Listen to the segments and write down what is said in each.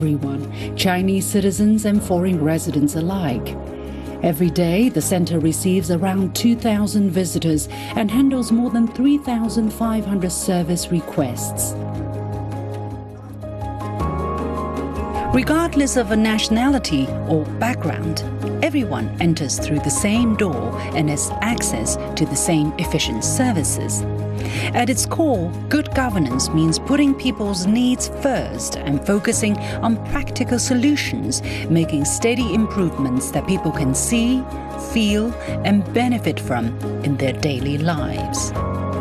everyone, Chinese citizens and foreign residents alike. Every day, the center receives around 2,000 visitors and handles more than 3,500 service requests. Regardless of a nationality or background, everyone enters through the same door and has access to the same efficient services. At its core, good governance means putting people's needs first and focusing on practical solutions, making steady improvements that people can see, feel, and benefit from in their daily lives.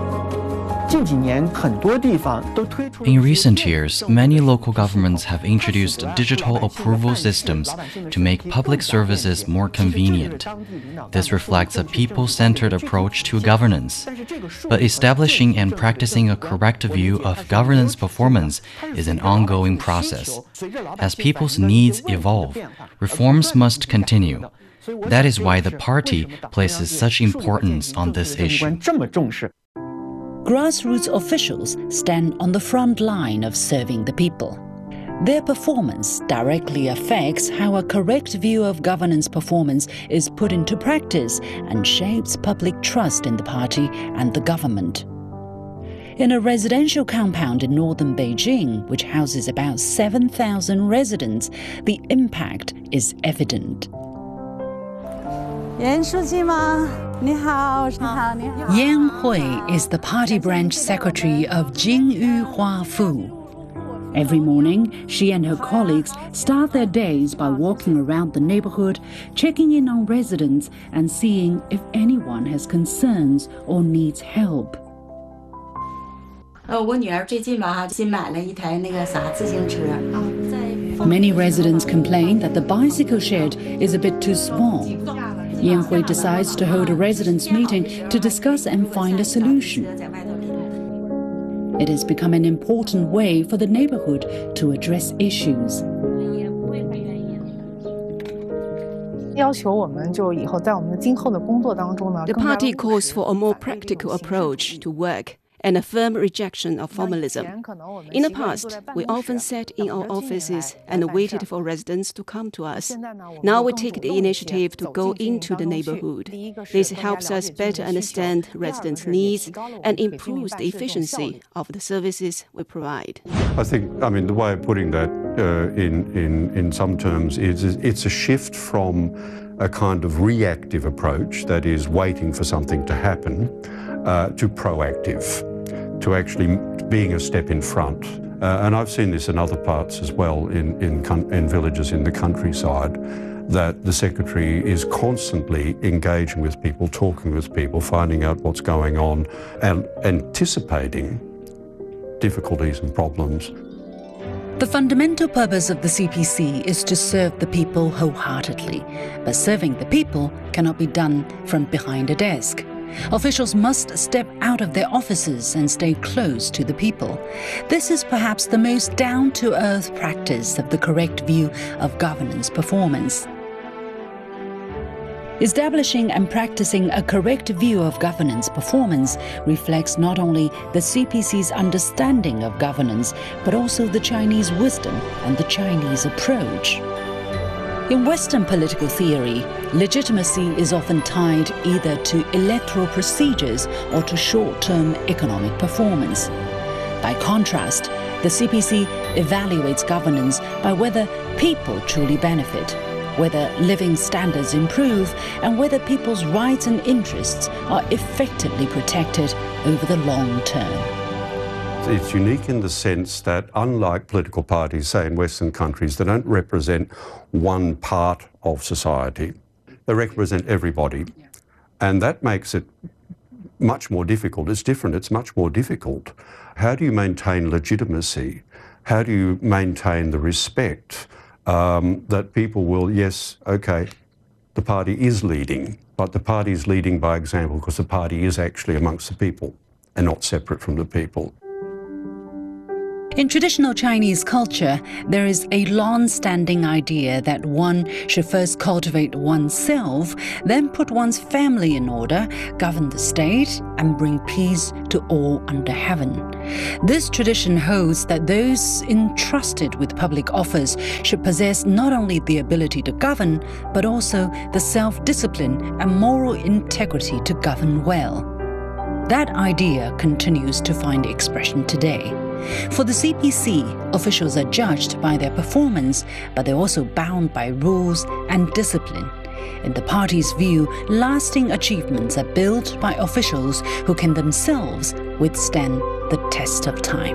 In recent years, many local governments have introduced digital approval systems to make public services more convenient. This reflects a people-centered approach to governance. But establishing and practicing a correct view of governance performance is an ongoing process. As people's needs evolve, reforms must continue. That is why the party places such importance on this issue. Grassroots officials stand on the front line of serving the people. Their performance directly affects how a correct view of governance performance is put into practice and shapes public trust in the party and the government. In a residential compound in northern Beijing, which houses about 7,000 residents, the impact is evident. Yan Hui is the party branch secretary of Jingyu Hua Fu. Every morning, she and her colleagues start their days by walking around the neighborhood, checking in on residents and seeing if anyone has concerns or needs help. Many residents complain that the bicycle shed is a bit too small. Yan Hui decides to hold a residents' meeting to discuss and find a solution. It has become an important way for the neighborhood to address issues. The party calls for a more practical approach to work and a firm rejection of formalism. In the past, we often sat in our offices and waited for residents to come to us. Now we take the initiative to go into the neighborhood. This helps us better understand residents' needs and improves the efficiency of the services we provide. The way of putting that in some terms is it's a shift from a kind of reactive approach, that is waiting for something to happen, to proactive, to actually being a step in front. And I've seen this in other parts as well, in villages in the countryside, that the secretary is constantly engaging with people, talking with people, finding out what's going on and anticipating difficulties and problems. The fundamental purpose of the CPC is to serve the people wholeheartedly, but serving the people cannot be done from behind a desk. Officials must step out of their offices and stay close to the people. This is perhaps the most down-to-earth practice of the correct view of governance performance. Establishing and practicing a correct view of governance performance reflects not only the CPC's understanding of governance, but also the Chinese wisdom and the Chinese approach. In Western political theory, legitimacy is often tied either to electoral procedures or to short-term economic performance. By contrast, the CPC evaluates governance by whether people truly benefit, whether living standards improve, and whether people's rights and interests are effectively protected over the long term. It's unique in the sense that, unlike political parties, say in Western countries, they don't represent one part of society. They represent everybody. And that makes it much more difficult. It's different, it's much more difficult. How do you maintain legitimacy? How do you maintain the respect that people will, yes, okay, the party is leading, but the party is leading by example because the party is actually amongst the people and not separate from the people. In traditional Chinese culture, there is a long-standing idea that one should first cultivate oneself, then put one's family in order, govern the state, and bring peace to all under heaven. This tradition holds that those entrusted with public office should possess not only the ability to govern, but also the self-discipline and moral integrity to govern well. That idea continues to find expression today. For the CPC, officials are judged by their performance, but they're also bound by rules and discipline. In the party's view, lasting achievements are built by officials who can themselves withstand the test of time.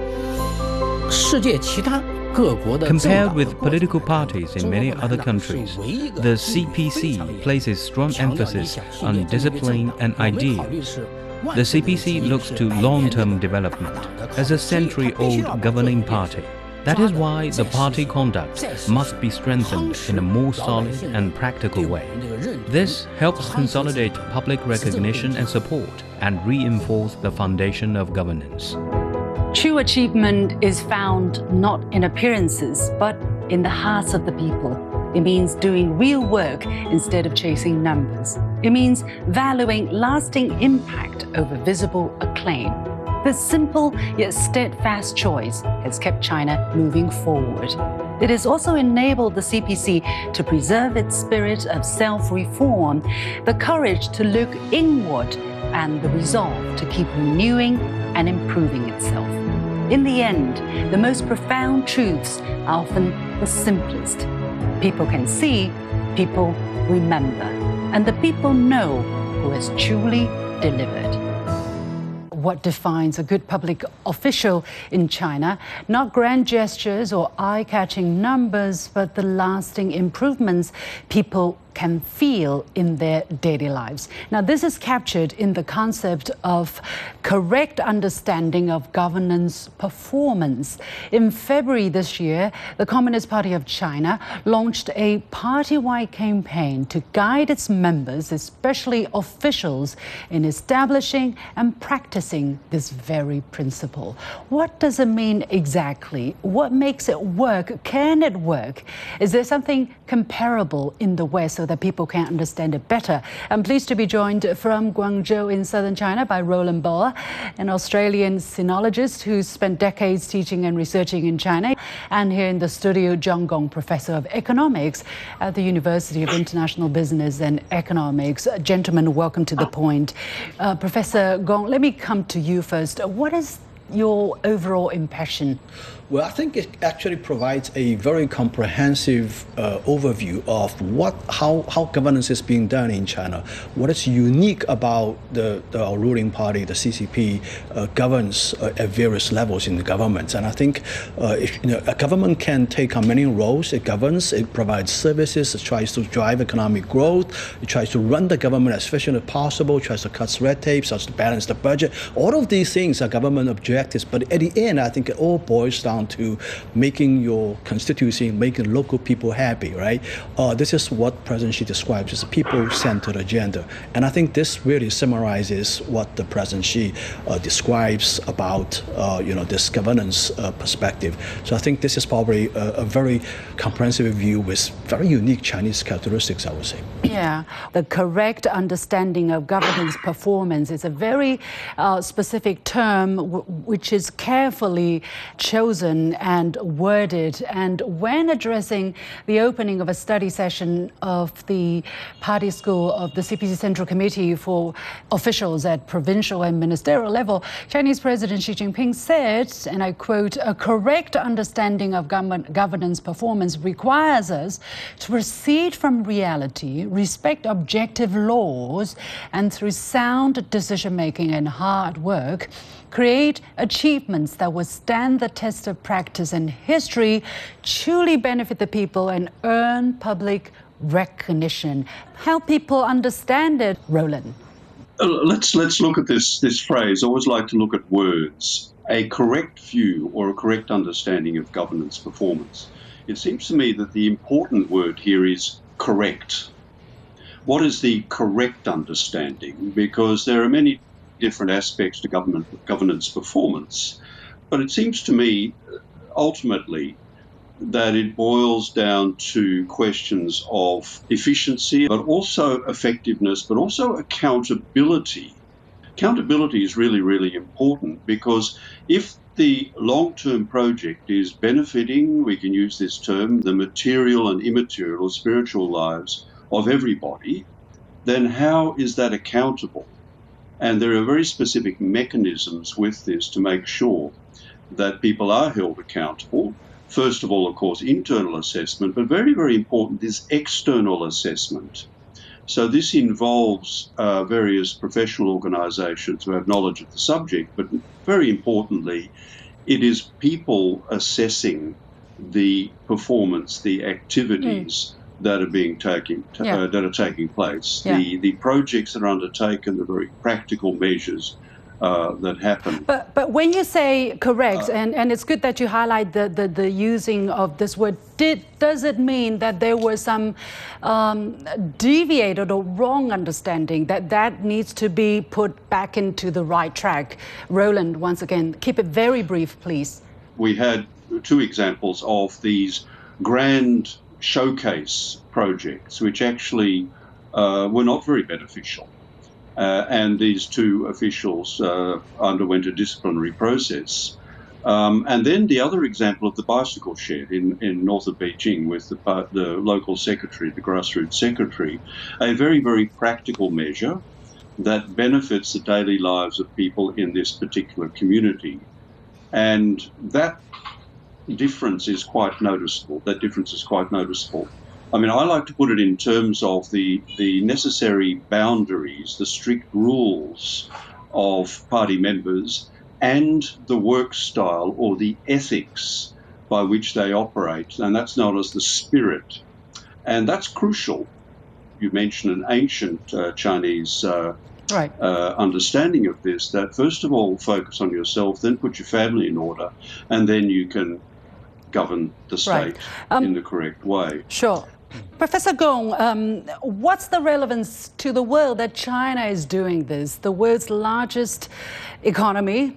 Compared with political parties in many other countries, the CPC places strong emphasis on discipline and ideals. The CPC looks to long-term development as a century-old governing party. That is why the party conduct must be strengthened in a more solid and practical way. This helps consolidate public recognition and support and reinforce the foundation of governance. True achievement is found not in appearances, but in the hearts of the people. It means doing real work instead of chasing numbers. It means valuing lasting impact over visible acclaim. This simple yet steadfast choice has kept China moving forward. It has also enabled the CPC to preserve its spirit of self-reform, the courage to look inward, and the resolve to keep renewing and improving itself. In the end, the most profound truths are often the simplest. People can see, people remember, and the people know who has truly delivered. What defines a good public official in China? Not grand gestures or eye-catching numbers, but the lasting improvements people can feel in their daily lives. Now, this is captured in the concept of correct understanding of governance performance. In February this year, the Communist Party of China launched a party-wide campaign to guide its members, especially officials, in establishing and practicing this very principle. What does it mean exactly? What makes it work? Can it work? Is there something comparable in the West so that people can understand it better? I'm pleased to be joined from Guangzhou in southern China by Roland Boer, an Australian sinologist who's spent decades teaching and researching in China, and here in the studio, John Gong, Professor of Economics at the University of International Business and Economics. Gentlemen, welcome to The Point. Professor Gong, let me come to you first. What is your overall impression? Well, I think it actually provides a very comprehensive overview of how governance is being done in China. What is unique about the ruling party, the CCP, governs at various levels in the government. And I think a government can take on many roles. It governs, it provides services, it tries to drive economic growth, it tries to run the government as efficient as possible, tries to cut red tape, tries to balance the budget. All of these things are government objectives. But at the end, I think it all boils down to making your constituency, making local people happy, right? This is what President Xi describes as a people-centered agenda. And I think this really summarizes what the President Xi describes about this governance perspective. So I think this is probably a very comprehensive view with very unique Chinese characteristics, I would say. Yeah, the correct understanding of governance performance is a very specific term which is carefully chosen and worded. And when addressing the opening of a study session of the Party School of the CPC Central Committee for officials at provincial and ministerial level, Chinese President Xi Jinping said, and I quote, "A correct understanding of governance performance requires us to proceed from reality, respect objective laws, and through sound decision-making and hard work, create achievements that will stand the test of practice and history, truly benefit the people, and earn public recognition." Help people understand it, Roland. Let's look at this phrase. I always like to look at words. A correct view or a correct understanding of governance performance. It seems to me that the important word here is correct. What is the correct understanding? Because there are many different aspects to governance performance. But it seems to me, ultimately, that it boils down to questions of efficiency, but also effectiveness, but also accountability. Accountability is really, really important, because if the long-term project is benefiting, we can use this term, the material and immaterial or spiritual lives of everybody, then how is that accountable? And there are very specific mechanisms with this to make sure that people are held accountable. First of all, of course, internal assessment, but very, very important is external assessment. So this involves various professional organisations who have knowledge of the subject, but very importantly, it is people assessing the performance, the activities that are being taking place, the projects that are undertaken, the very practical measures that happen. But when you say correct, and it's good that you highlight the using of this word, does it mean that there was some deviated or wrong understanding that needs to be put back into the right track? Roland, once again, keep it very brief, please. We had two examples of these grand showcase projects, which actually were not very beneficial. And these two officials underwent a disciplinary process. And then the other example of the bicycle shed in north of Beijing with the local secretary, the grassroots secretary, a very, very practical measure that benefits the daily lives of people in this particular community. And that difference is quite noticeable. I mean, I like to put it in terms of the necessary boundaries, the strict rules of party members and the work style or the ethics by which they operate, and that's known as the spirit. And that's crucial. You mentioned an ancient Chinese understanding of this, that first of all, focus on yourself, then put your family in order, and then you can govern the state in the correct way. Sure. Professor Gong, what's the relevance to the world that China is doing this? The world's largest economy,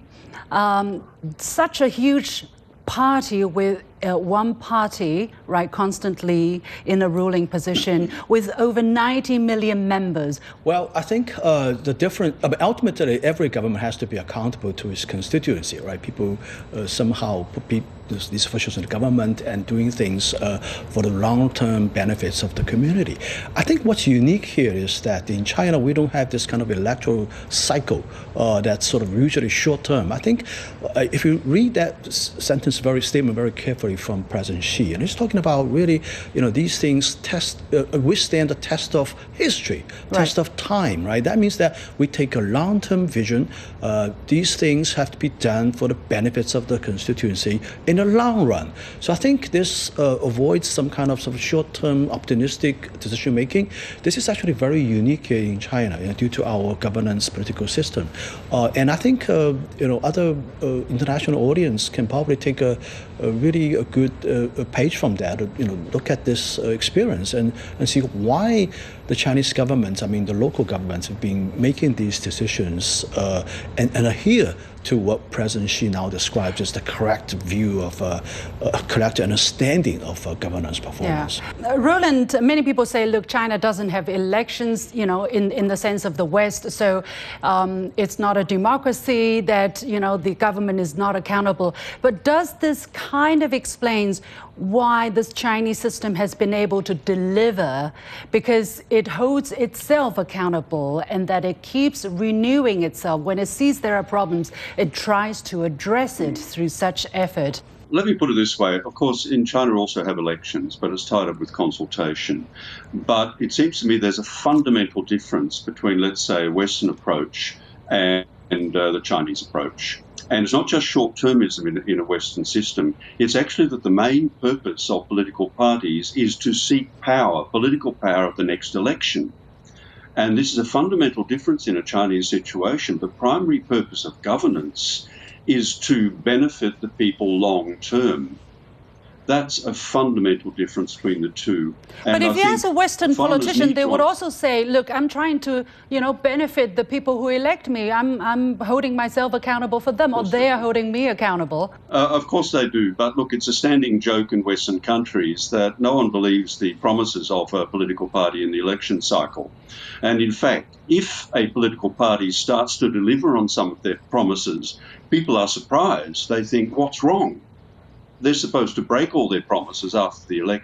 such a huge party with one party, right, constantly in a ruling position with over 90 million members. Well, I think the different, ultimately, every government has to be accountable to its constituency, right? People somehow put these officials in the government and doing things for the long-term benefits of the community. I think what's unique here is that in China, we don't have this kind of electoral cycle that's sort of usually short-term. I think if you read that statement very carefully from President Xi, and he's talking about really, these things withstand the test of history, test of time, right? That means that we take a long-term vision. These things have to be done for the benefits of the constituency in the long run. So I think this avoids some kind of short-term optimistic decision-making. This is actually very unique here in China, due to our governance political system. And I think, other international audience can probably take a really good page from that, look at this experience and see why the Chinese government, the local governments have been making these decisions and adhere to what President Xi now describes as the correct view of a correct understanding of governance performance. Yeah. Roland, many people say, look, China doesn't have elections, in the sense of the West, so it's not a democracy, that, the government is not accountable. But does this kind of explains why this Chinese system has been able to deliver? Because it holds itself accountable, and that it keeps renewing itself. When it sees there are problems, it tries to address it through such effort. Let me put it this way. Of course, in China also have elections, but it's tied up with consultation. But it seems to me there's a fundamental difference between, let's say, a Western approach and the Chinese approach. And it's not just short-termism in a Western system. It's actually that the main purpose of political parties is to seek power, political power at the next election. And this is a fundamental difference in a Chinese situation. The primary purpose of governance is to benefit the people long term. That's a fundamental difference between the two. But if you ask a Western politician, they would also say, look, I'm trying to, benefit the people who elect me. I'm holding myself accountable for them, or they are holding me accountable. Of course they do. But look, it's a standing joke in Western countries that no one believes the promises of a political party in the election cycle. And in fact, if a political party starts to deliver on some of their promises, people are surprised. They think, what's wrong? They're supposed to break all their promises after the election.